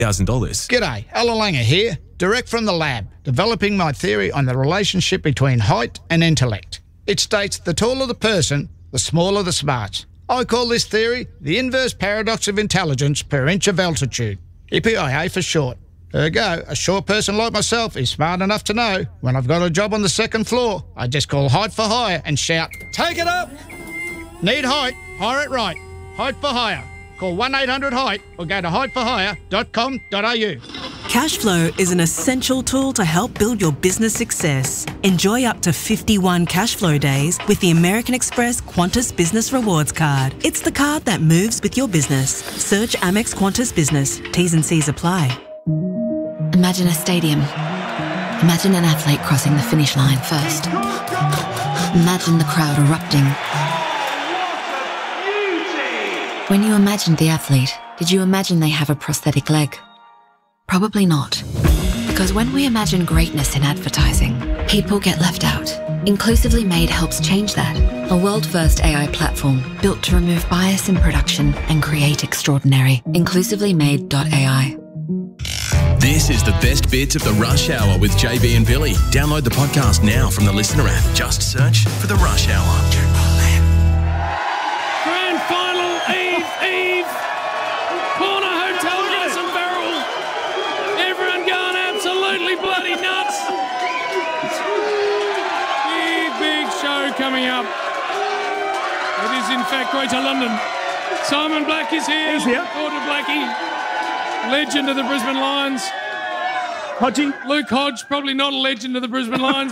G'day, Alan Langer here, direct from the lab, developing my theory on the relationship between height and intellect. It states the taller the person, the smaller the smarts. I call this theory the inverse paradox of intelligence per inch of altitude. EPIA for short. Ergo, a short person like myself is smart enough to know when I've got a job on the second floor, I just call height for hire and shout, "Take it up!" Need height? Hire it right. Height for hire. Call 1-800-HEIGHT or go to heightforhire.com.au. Cashflow is an essential tool to help build your business success. Enjoy up to 51 Cashflow days with the American Express Qantas Business Rewards Card. It's the card that moves with your business. Search Amex Qantas Business. T's and C's apply. Imagine a stadium. Imagine an athlete crossing the finish line first. Imagine the crowd erupting. When you imagined the athlete, did you imagine they have a prosthetic leg? Probably not. Because when we imagine greatness in advertising, people get left out. Inclusively Made helps change that. A world-first AI platform built to remove bias in production and create extraordinary. InclusivelyMade.ai. This is the best bits of the Rush Hour with JB and Billy. Download the podcast now from the Listener app. Just search for the Rush Hour. Grand final, Eve, Corner Hotel, Medicine Barrel. Everyone going absolutely bloody nuts. Big show coming up. It is in fact Greater London. Simon Black is here. He's here. Gordon Blackie, legend of the Brisbane Lions. Hodgie. Luke Hodge, probably not a legend of the Brisbane Lions.